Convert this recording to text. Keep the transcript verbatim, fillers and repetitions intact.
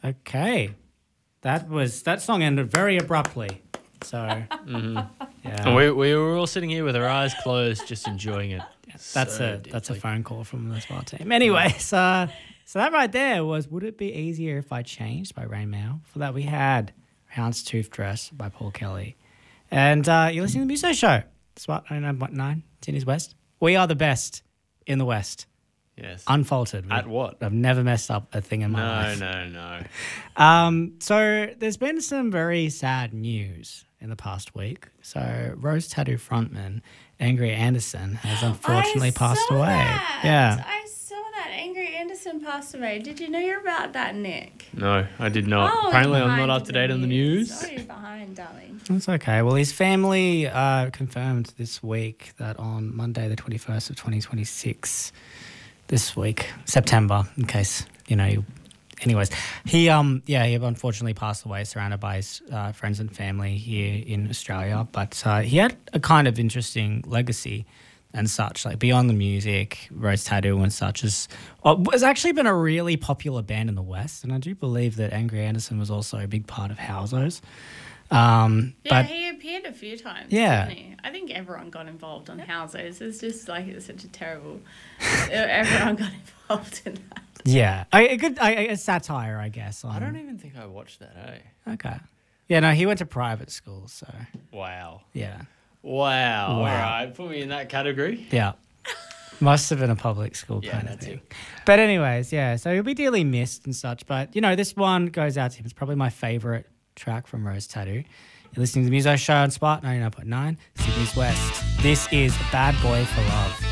Okay. That was that song ended very abruptly. So Mm-hmm. yeah. And we we were all sitting here with our eyes closed, just enjoying it. That's so a that's a deeply. phone call from the SWAT team. Anyways, uh, so that right there was Would It Be Easier If I Changed by Rain Mail. For that we had Houndstooth Dress by Paul Kelly. And uh, you're listening to the Muso Show. SWAT ninety-nine point nine, Sydney's West. We are the best in the West. Yes. Unfaltered. At what? I've never messed up a thing in my No, life. no, no. Um, so there's been some very sad news in the past week. So Rose Tattoo frontman Angry Anderson has unfortunately I passed saw away. That. Yeah. I saw that Angry Anderson passed away. Did you know about that, Nick? No, I did not. Oh, Apparently, you're I'm not behind up to date on the news. Oh, you're behind, darling. That's okay. Well, his family uh, confirmed this week that on Monday, the twenty-first of twenty twenty-six, this week, September, in case, you know, you, anyways, he, um, yeah, he unfortunately passed away surrounded by his uh, friends and family here in Australia. But uh, he had a kind of interesting legacy and such, like beyond the music, Rose Tattoo and such, as uh, has actually been a really popular band in the West. And I do believe that Angry Anderson was also a big part of Howzos. Um, Yeah, but he appeared a few times. Yeah. Didn't he? I think everyone got involved on houses. It's just like it's such a terrible. Everyone got involved in that. yeah, I, a good I, a satire, I guess. On, I don't even think I watched that, eh? Okay. Yeah, no, he went to private school, so Wow. yeah, Wow. All Wow. right, put me in that category. yeah. Must have been a public school Yeah, kind of that thing. too. But anyways, yeah, so he'll be dearly missed and such. But you know, this one goes out to him. It's probably my favorite track from Rose Tattoo. You're listening to the Muso Show on Spot ninety-nine point nine, Sydney's West. This is Bad Boy for Love.